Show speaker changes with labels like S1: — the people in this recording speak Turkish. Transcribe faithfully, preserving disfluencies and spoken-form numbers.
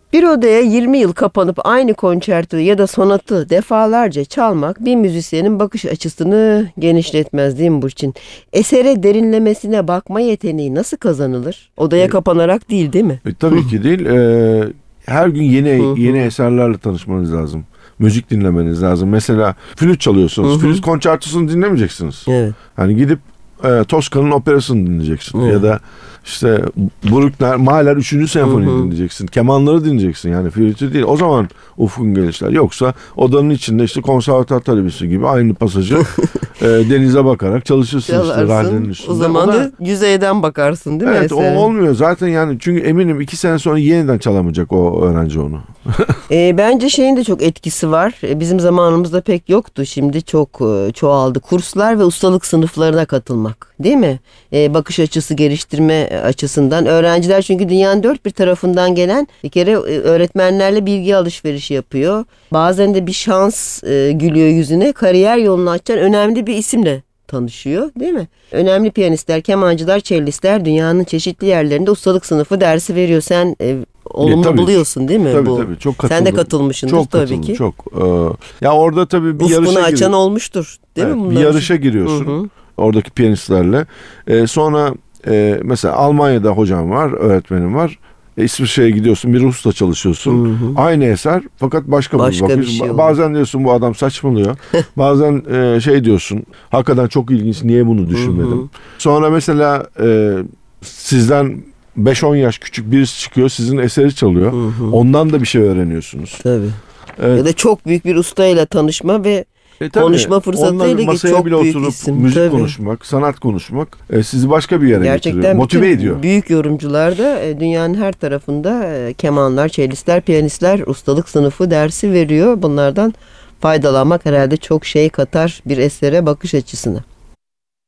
S1: Bir odaya yirmi yıl kapanıp aynı konçertoyu ya da sonatı defalarca çalmak bir müzisyenin bakış açısını genişletmez değil mi Burçin? Esere derinlemesine bakma yeteneği nasıl kazanılır? Odaya
S2: E,
S1: kapanarak değil değil mi?
S2: E, tabii ki değil. E, her gün yeni yeni eserlerle tanışmanız lazım. Müzik dinlemeniz lazım. Mesela flüt çalıyorsunuz.
S1: Hı hı.
S2: Flüt konçertosunu dinlemeyeceksiniz.
S1: Evet.
S2: Hani gidip e, Tosca'nın operasını dinleyeceksin.
S1: Evet.
S2: Ya da işte Bruckner, Mahler üçüncü senfoniyi
S1: Hı hı.
S2: dinleyeceksin. Kemanları dinleyeceksin. Yani flütü değil. O zaman ufkun genişler. Yoksa odanın içinde işte konservatuar talebesi gibi aynı pasajı e, denize bakarak çalışırsın işte rahlenin üstünde.
S1: O zaman
S2: Ona-
S1: da yüzeyden bakarsın değil mi
S2: Evet, o
S1: esere?
S2: olmuyor zaten yani, çünkü eminim iki sene sonra yeniden çalamayacak o öğrenci onu.
S1: E, bence şeyin de çok etkisi var. E, bizim zamanımızda pek yoktu. Şimdi çok e, çoğaldı. Kurslar ve ustalık sınıflarına katılmak, değil mi? E, bakış açısı geliştirme açısından. Öğrenciler çünkü dünyanın dört bir tarafından gelen bir kere e, öğretmenlerle bilgi alışverişi yapıyor. Bazen de bir şans e, gülüyor yüzüne. Kariyer yolunu açan önemli bir isimle tanışıyor, değil mi? Önemli piyanistler, kemancılar, cellistler dünyanın çeşitli yerlerinde ustalık sınıfı dersi veriyor. Sen e, olumlu
S2: tabii.
S1: buluyorsun değil mi?
S2: Tabii
S1: bu?
S2: tabii, çok katıldım.
S1: Sen de katılmışsındır
S2: çok
S1: tabii
S2: katıldım,
S1: ki.
S2: Çok. Ee, ya orada tabii bir
S1: Ufkunu
S2: yarışa
S1: açan
S2: giriyorsun.
S1: olmuştur değil
S2: Evet,
S1: mi
S2: bir
S1: bunlar?
S2: yarışa giriyorsun.
S1: Hı hı.
S2: Oradaki piyanistlerle. Ee, sonra e, mesela Almanya'da hocam var, öğretmenim var. E, İsviçre'ye gidiyorsun, bir Rus'la çalışıyorsun.
S1: Hı hı.
S2: Aynı eser fakat başka,
S1: Başka
S2: bir
S1: bir
S2: bakıyorsun.
S1: şey
S2: Ba-
S1: oluyor.
S2: Bazen diyorsun bu adam saçmalıyor. Bazen e, şey diyorsun, hakikaten çok ilginç, niye bunu düşünmedim.
S1: Hı hı.
S2: Sonra mesela e, sizden beş on yaş küçük birisi çıkıyor, sizin eseri çalıyor.
S1: Hı hı.
S2: Ondan da bir şey öğreniyorsunuz.
S1: Tabii.
S2: Evet.
S1: Ya da çok büyük bir ustayla tanışma ve
S2: E tabii,
S1: konuşma fırsatıyla
S2: onunla
S1: ilgili
S2: masaya
S1: çok
S2: bile
S1: büyük
S2: oturup
S1: isim.
S2: müzik
S1: Tabii.
S2: konuşmak, sanat konuşmak e, sizi başka bir yere getiriyor.
S1: Gerçekten
S2: Motive
S1: bütün
S2: ediyor.
S1: büyük yorumcular da e, dünyanın her tarafında e, kemanlar, cellistler, piyanistler ustalık sınıfı dersi veriyor. Bunlardan faydalanmak herhalde çok şey katar bir esere bakış açısına.